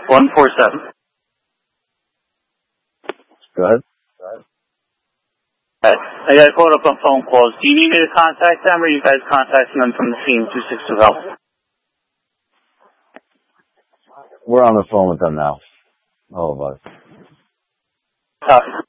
147. Go ahead. I got caught up on phone calls. Do you need me to contact them, or are you guys contacting them from the team 262 Health? We're on the phone with them now. All of us. Copy.